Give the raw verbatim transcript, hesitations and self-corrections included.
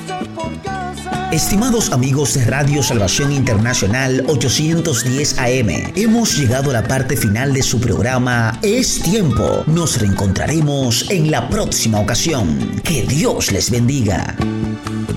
Estimados amigos de Radio Salvación Internacional ochocientos diez A M, hemos llegado a la parte final de su programa Es Tiempo. Nos reencontraremos en la próxima ocasión. Que Dios les bendiga.